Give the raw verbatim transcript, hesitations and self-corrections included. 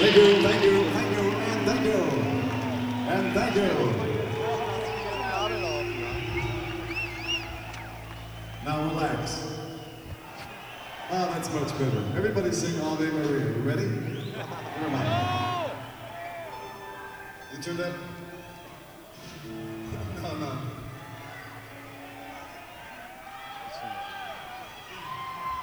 Thank you, thank you, thank you, and thank you. And thank you. Now relax. Ah, that's much better. Everybody sing Ave Maria. You ready? Never mind. You turned up?